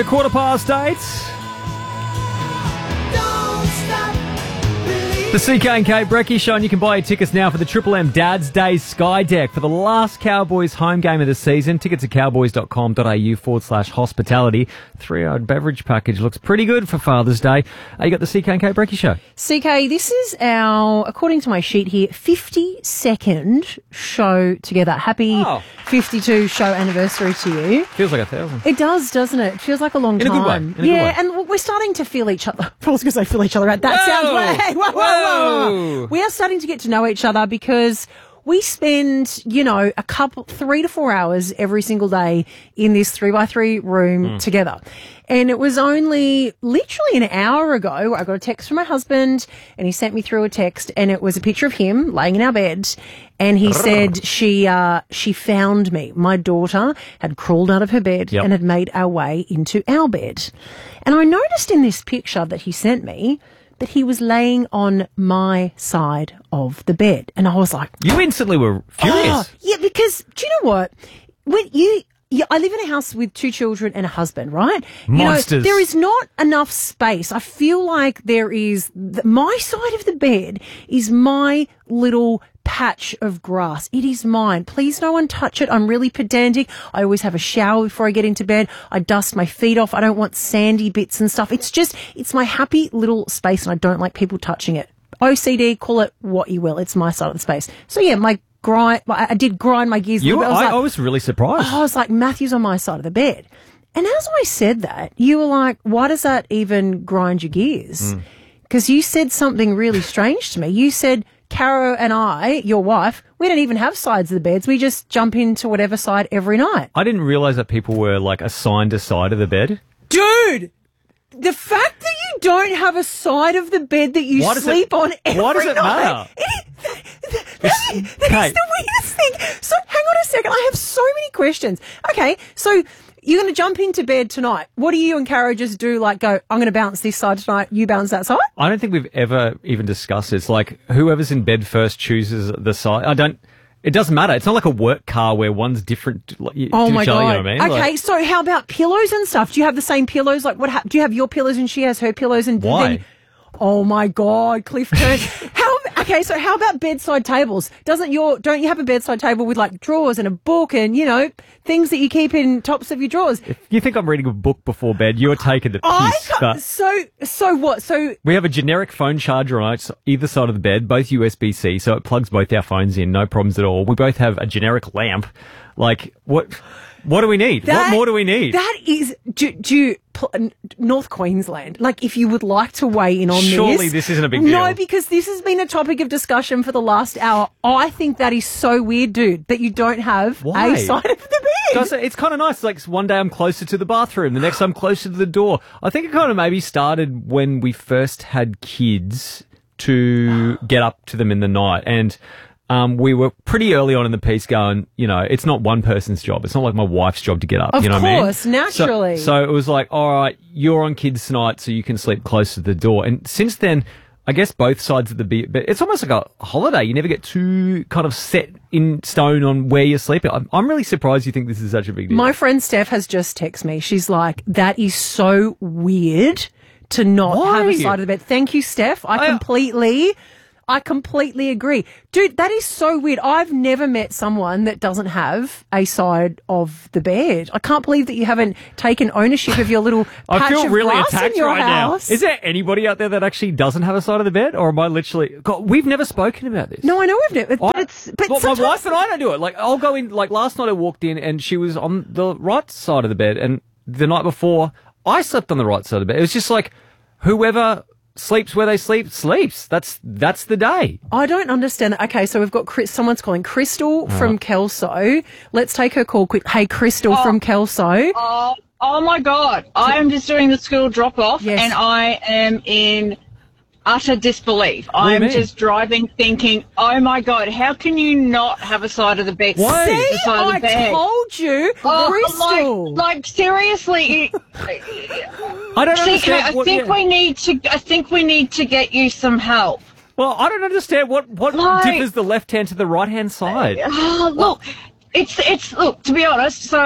8:15. The CK and Kate Brecky Show, and you can buy your tickets now for the Triple M Dad's Day Sky Deck for the last Cowboys home game of the season. Tickets at cowboys.com.au/hospitality. 3-hour beverage package looks pretty good for Father's Day. You got the CK and Kate Brecky Show. CK, this is our, according to my sheet here, 52nd show together. Happy 52 show anniversary to you. Feels like 1,000. It does, doesn't it? It feels like a long time. In a good way. In a good way. And we're starting to feel each other. I was going to say feel each other out. That sounds way. Whoa. We are starting to get to know each other because we spend, 3 to 4 hours every single day in this 3x3 room together. And it was only literally an hour ago I got a text from my husband, and he sent me through a text, and it was a picture of him laying in our bed, and he said she found me. My daughter had crawled out of her bed and had made our way into our bed. And I noticed in this picture that he sent me that he was laying on my side of the bed. And I was like... You instantly were furious. Yeah, because do you know what? When I live in a house with 2 children and a husband, right? Monsters. There is not enough space. I feel like there is... my side of the bed is my little patch of grass. It is mine. Please no one touch it. I'm really pedantic. I always have a shower before I get into bed. I dust my feet off. I don't want sandy bits and stuff. It's my happy little space, and I don't like people touching it. OCD, call it what you will. It's my side of the space. So yeah, I did grind my gears a little bit. I was really surprised. I was like, Matthew's on my side of the bed. And as I said that, you were like, why does that even grind your gears? Because you said something really strange to me. You said, Caro and I, your wife, we don't even have sides of the beds. We just jump into whatever side every night. I didn't realise that people were, assigned a side of the bed. Dude! The fact that you don't have a side of the bed that you sleep on every night. Why does it matter? That is the weirdest thing. So, hang on a second. I have so many questions. Okay, so... You're going to jump into bed tonight. What do you and Caro just do? Go, I'm going to bounce this side tonight, you bounce that side? I don't think we've ever even discussed it. It's like whoever's in bed first chooses the side. It doesn't matter. It's not like a work car where one's different to each other, you know what I mean? Okay, so how about pillows and stuff? Do you have the same pillows? Do you have your pillows and she has her pillows? And why? Oh my God, Cliff Turn. Okay, so how about bedside tables? Don't you have a bedside table with drawers and a book and, things that you keep in tops of your drawers? If you think I'm reading a book before bed, you're taking the piss. So what? So we have a generic phone charger on either side of the bed, both USB-C, so it plugs both our phones in, no problems at all. We both have a generic lamp. What do we need? What more do we need? That is North Queensland. If you would like to weigh in on Surely this isn't a big deal. No, because this has been a topic of discussion for the last hour. I think that is so weird, dude, that you don't have a side of the bed. It's kind of nice. One day I'm closer to the bathroom, the next I'm closer to the door. I think it kind of maybe started when we first had kids to get up to them in the night. And we were pretty early on in the piece going, it's not one person's job. It's not like my wife's job to get up. Of what I mean? course, naturally. So it was like, all right, you're on kids tonight, so you can sleep close to the door. And since then, I guess both sides of the bed, but it's almost like a holiday. You never get too kind of set in stone on where you're sleeping. I'm really surprised you think this is such a big deal. My friend Steph has just texted me. She's like, that is so weird to not have a side of the bed. Thank you, Steph. I completely agree. Dude, that is so weird. I've never met someone that doesn't have a side of the bed. I can't believe that you haven't taken ownership of your little patch I feel of really grass attacked in your right house. Now. Is there anybody out there that actually doesn't have a side of the bed? Or am I literally... God, we've never spoken about this. No, I know we've never. But my wife and I don't do it. I'll go in... last night I walked in and she was on the right side of the bed. And the night before, I slept on the right side of the bed. It was just whoever... sleeps where they sleeps. That's the day. I don't understand that. Okay, so we've got someone's calling Crystal from Kelso. Let's take her call quick. Hey, Crystal from Kelso. Oh my God. I am just doing the school drop off and I am in utter disbelief. I am just driving thinking, oh my God, how can you not have a side of the bed? Why? See, I told you, Crystal. Seriously. I don't understand. I think we need to get you some help. Well, I don't understand what differs the left hand to the right hand side. Look, it's look, to be honest, so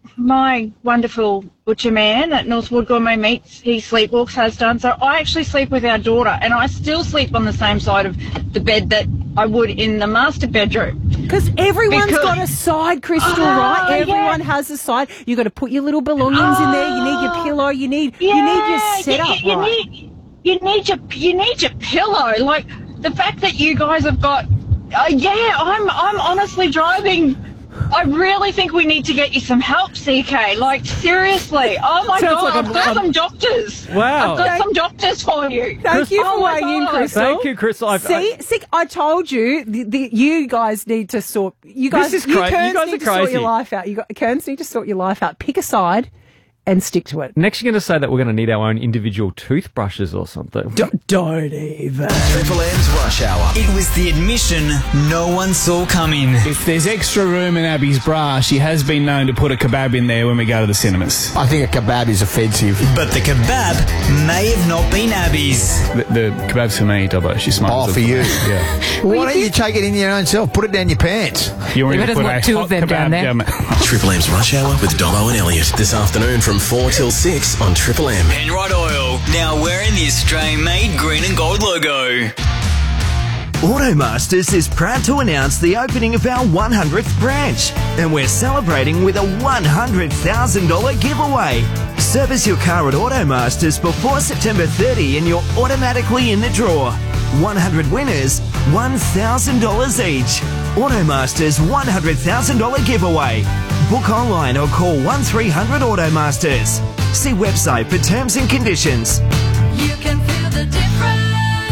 my wonderful butcher man at Northwood Gourmet Meats, he sleepwalks, has done. So I actually sleep with our daughter, and I still sleep on the same side of the bed that I would in the master bedroom. Because everyone's got a side, Crystal, right? Everyone has a side. You got to put your little belongings in there. You need your pillow. You need your setup right. You need your pillow. Like the fact that you guys have got. I'm honestly driving. I really think we need to get you some help, CK. Like, seriously. Oh, my God. I've got some doctors. Wow. I've got some doctors for you. Thank you for weighing in, Crystal. Thank you, Crystal. See, I told you, you guys need to sort... You guys, this is crazy. You guys need are to sort crazy. your life out. Kearns need to sort your life out. Pick a side and stick to it. Next, you're going to say that we're going to need our own individual toothbrushes or something. Don't even. Triple M's Rush Hour. It was the admission no one saw coming. If there's extra room in Abby's bra, she has been known to put a kebab in there when we go to the cinemas. I think a kebab is offensive. But the kebab may have not been Abby's. The kebab's for me, Dobbo. She smokes. Oh, for you. Yeah. Well, why don't you take it in your own self? Put it down your pants. You want better to put want a two hot of them kebab down there. Triple M's Rush Hour with Damo and Elliot this afternoon from 4 till 6 on Triple M. Penrite Oil, now wearing the Australian-made green and gold logo. Automasters is proud to announce the opening of our 100th branch, and we're celebrating with a $100,000 giveaway. Service your car at Automasters before September 30 and you're automatically in the draw. 100 winners, $1,000 each. Automasters $100,000 giveaway. Book online or call 1300 Automasters. See website for terms and conditions. You can feel the difference.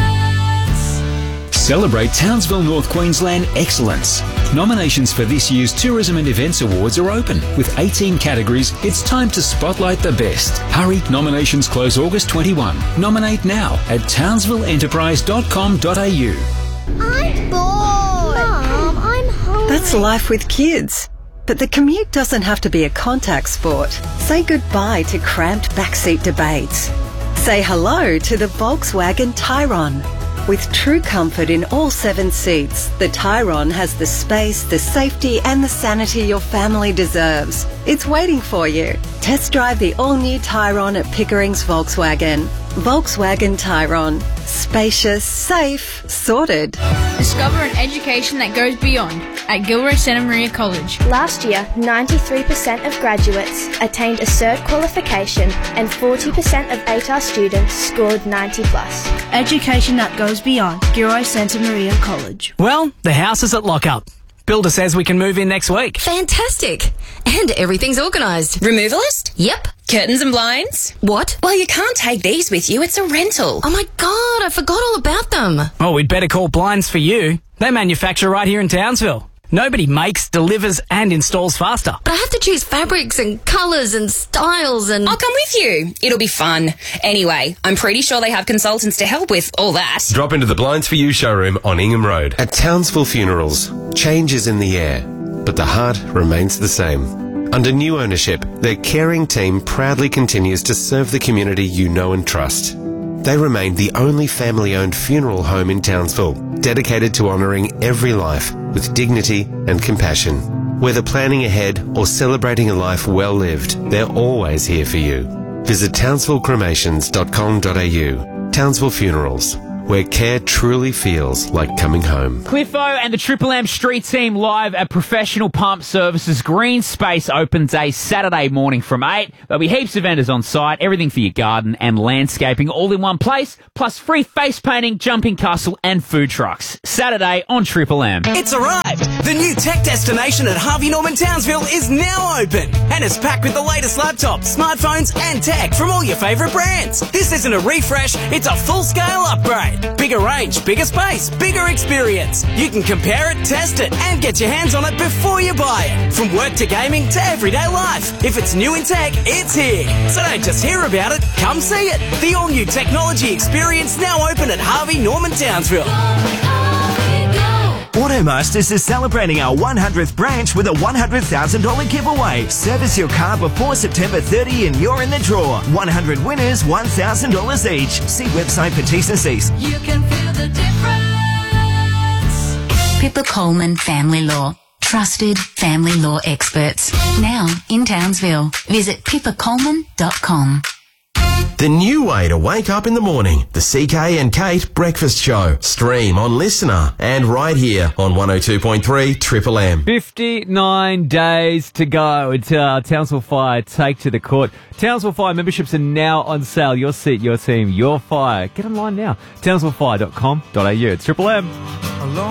Celebrate Townsville, North Queensland excellence. Nominations for this year's Tourism and Events Awards are open. With 18 categories, it's time to spotlight the best. Hurry, nominations close August 21. Nominate now at townsvilleenterprise.com.au. I'm bored. Mum, I'm hungry. That's life with kids. But the commute doesn't have to be a contact sport. Say goodbye to cramped backseat debates. Say hello to the Volkswagen Tyrone. With true comfort in all 7 seats, the Tyrone has the space, the safety and the sanity your family deserves. It's waiting for you. Test drive the all-new Tyrone at Pickering's Volkswagen. Volkswagen Tyrone. Spacious, safe, sorted. Discover an education that goes beyond at Gilroy Santa Maria College. Last year, 93% of graduates attained a cert qualification and 40% of ATAR students scored 90 plus. Education that goes beyond. Gilroy Santa Maria College. Well, the house is at lockup. Builder says we can move in next week. Fantastic. And everything's organised. Removalist? Yep. Curtains and blinds? What? Well, you can't take these with you. It's a rental. Oh my God, I forgot all about them. Oh, we'd better call Blinds for you. They manufacture right here in Townsville. Nobody makes, delivers and installs faster. But I have to choose fabrics and colours and styles and... I'll come with you. It'll be fun. Anyway, I'm pretty sure they have consultants to help with all that. Drop into the Blinds for You showroom on Ingham Road. At Townsville Funerals, change is in the air, but the heart remains the same. Under new ownership, their caring team proudly continues to serve the community you know and trust. They remain the only family-owned funeral home in Townsville, dedicated to honouring every life with dignity and compassion. Whether planning ahead or celebrating a life well lived, they're always here for you. Visit townsvillecremations.com.au. Townsville Funerals, where care truly feels like coming home. Cliffo and the Triple M Street Team live at Professional Pump Services. Green Space opens a Saturday morning from 8. There'll be heaps of vendors on site, everything for your garden and landscaping all in one place, plus free face painting, jumping castle and food trucks. Saturday on Triple M. It's arrived! The new tech destination at Harvey Norman Townsville is now open and it's packed with the latest laptops, smartphones and tech from all your favourite brands. This isn't a refresh, it's a full-scale upgrade. Bigger range, bigger space, bigger experience. You can compare it, test it, and get your hands on it before you buy it. From work to gaming to everyday life. If it's new in tech, it's here. So don't just hear about it, come see it. The all-new technology experience now open at Harvey Norman Townsville. Automasters is celebrating our 100th branch with a $100,000 giveaway. Service your car before September 30 and you're in the draw. 100 winners, $1,000 each. See website for T's and C's. You can feel the difference. Pippa Coleman Family Law. trusted family law experts. Now in Townsville. Visit pippacoleman.com. The new way to wake up in the morning. The CK and Kate Breakfast Show. Stream on Listener and right here on 102.3 Triple M. 59 days to go until Townsville Fire take to the court. Townsville Fire memberships are now on sale. Your seat, your team, your fire. Get online now. townsvillefire.com.au. It's Triple M.